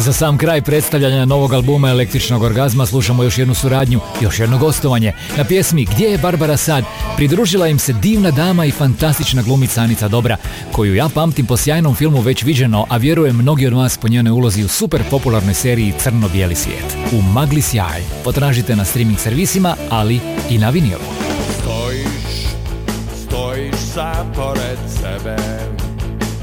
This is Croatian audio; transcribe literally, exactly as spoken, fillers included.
Za sam kraj predstavljanja novog albuma Električnog orgazma slušamo još jednu suradnju, još jedno gostovanje. Na pjesmi Gdje je Barbara sad pridružila im se divna dama i fantastična glumica Anica Dobra, koju ja pamtim po sjajnom filmu Već viđeno, a vjerujem mnogi od vas po njenoj ulozi u super popularnoj seriji Crno-bijeli svijet. U Magli sjaj potražite na streaming servisima, ali i na vinilu. Stojiš, stojiš sam pored sebe,